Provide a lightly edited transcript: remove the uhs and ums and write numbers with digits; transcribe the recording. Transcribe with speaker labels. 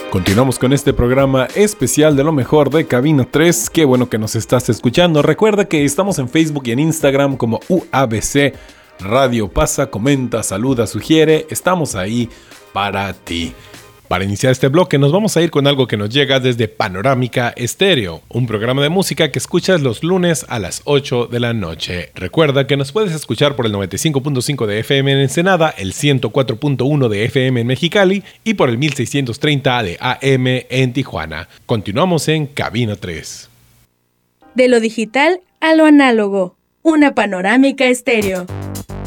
Speaker 1: Continuamos con este programa especial de lo mejor de Cabina 3. Qué bueno que nos estás escuchando. Recuerda que estamos en Facebook y en Instagram como UABC Radio. Pasa, comenta, saluda, sugiere. Estamos ahí para ti. Para iniciar este bloque nos vamos a ir con algo que nos llega desde Panorámica Estéreo, un programa de música que escuchas los lunes a las 8 de la noche. Recuerda que nos puedes escuchar por el 95.5 de FM en Ensenada, el 104.1 de FM en Mexicali y por el 1630 de AM en Tijuana. Continuamos en Cabina 3.
Speaker 2: De lo digital a lo análogo, una Panorámica Estéreo.